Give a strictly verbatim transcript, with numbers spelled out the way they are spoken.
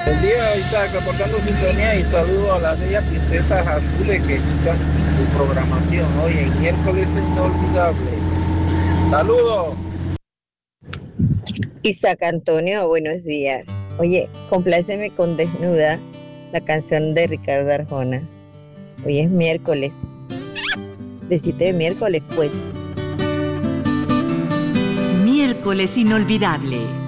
Buen día, Isaac, reportando sintonía y saludo a las bellas princesas azules que escuchan su programación hoy en miércoles inolvidable. Saludos. Isaac Antonio, buenos días. Oye, compláceme con Desnuda, la canción de Ricardo Arjona. Hoy es miércoles. Besito de miércoles, pues. Miércoles inolvidable.